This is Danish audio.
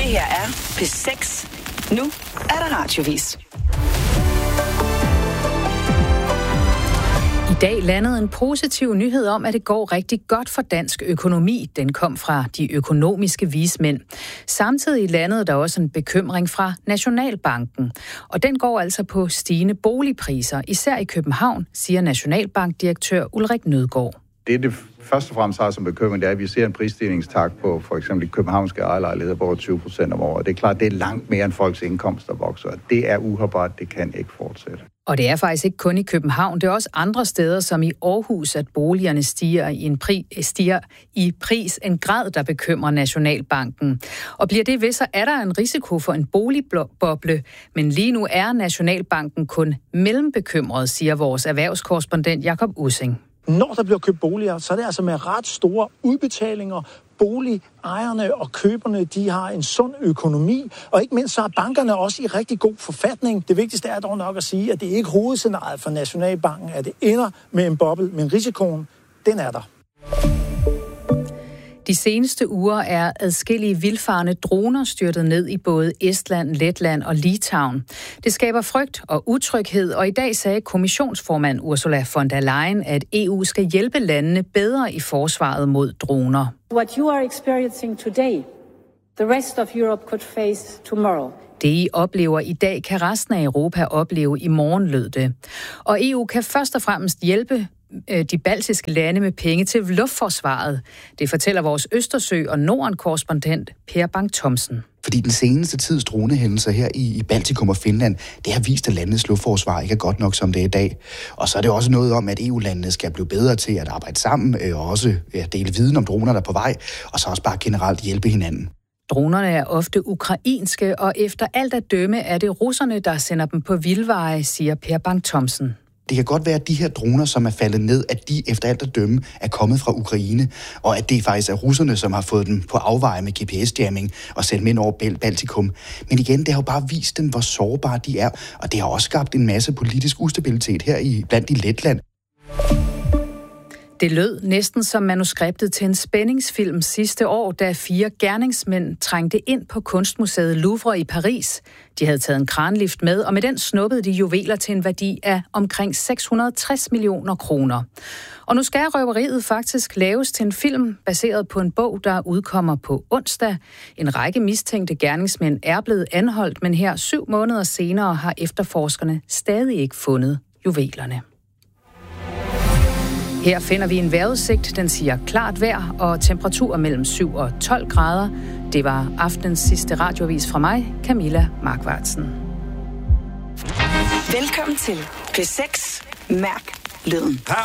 Det her er P6. Nu er der radiovis. I dag landede en positiv nyhed om, at det går rigtig godt for dansk økonomi. Den kom fra de økonomiske vismænd. Samtidig landede der også en bekymring fra Nationalbanken. Og den går altså på stigende boligpriser, især i København, siger Nationalbankdirektør Ulrik Nødgaard. Det først og fremmest har som bekymring, det er, at vi ser en prisstigningstakt på for eksempel københavnske ejerlejligheder på over 20% om året. Det er klart, det er langt mere end folks indkomster vokser. Det er uholdbart, det kan ikke fortsætte. Og det er faktisk ikke kun i København, det er også andre steder, som i Aarhus, at boligerne stiger i pris en grad, der bekymrer Nationalbanken. Og bliver det ved, så er der en risiko for en boligboble, men lige nu er Nationalbanken kun mellembekymret, siger vores erhvervskorrespondent Jakob Ussing. Når der bliver købt boliger, så er det altså med ret store udbetalinger. Boligejerne og køberne, de har en sund økonomi, og ikke mindst så er bankerne også i rigtig god forfatning. Det vigtigste er dog nok at sige, at det ikke er hovedscenariet for Nationalbanken, at det ender med en boble, men risikoen, den er der. De seneste uger er adskillige vildfarne droner styrtet ned i både Estland, Letland og Litauen. Det skaber frygt og utryghed, og i dag sagde kommissionsformand Ursula von der Leyen, at EU skal hjælpe landene bedre i forsvaret mod droner. What you are experiencing today, the rest of Europe could face tomorrow. Det, I oplever i dag, kan resten af Europa opleve i morgen, lød det. Og EU kan først og fremmest hjælpe de baltiske lande med penge til luftforsvaret. Det fortæller vores Østersø- og Norden-korrespondent Per Bang-Thomsen. Fordi den seneste tids dronehændelser her i Baltikum og Finland, det har vist, at landenes luftforsvar ikke er godt nok, som det er i dag. Og så er det også noget om, at EU-landene skal blive bedre til at arbejde sammen og også dele viden om droner, der er på vej, og så også bare generelt hjælpe hinanden. Dronerne er ofte ukrainske, og efter alt at dømme er det russerne, der sender dem på vildveje, siger Per Bang-Thomsen. Det kan godt være, at de her droner, som er faldet ned, at de efter alt at dømme er kommet fra Ukraine, og at det faktisk er russerne, som har fået dem på afveje med GPS-jamming og sendt dem ind over Baltikum. Men igen, det har jo bare vist dem, hvor sårbare de er, og det har også skabt en masse politisk ustabilitet her blandt i Letland. Det lød næsten som manuskriptet til en spændingsfilm sidste år, da 4 gerningsmænd trængte ind på kunstmuseet Louvre i Paris. De havde taget en kranlift med, og med den snuppede de juveler til en værdi af omkring 660 millioner kroner. Og nu skal røveriet faktisk laves til en film, baseret på en bog, der udkommer på onsdag. En række mistænkte gerningsmænd er blevet anholdt, men her 7 måneder senere har efterforskerne stadig ikke fundet juvelerne. Her finder vi en vejrudsigt. Den siger klart vejr og temperaturer mellem 7 og 12 grader. Det var aftenens sidste radioavis fra mig, Camilla Markvartsen. Velkommen til P6. Mærk lyden.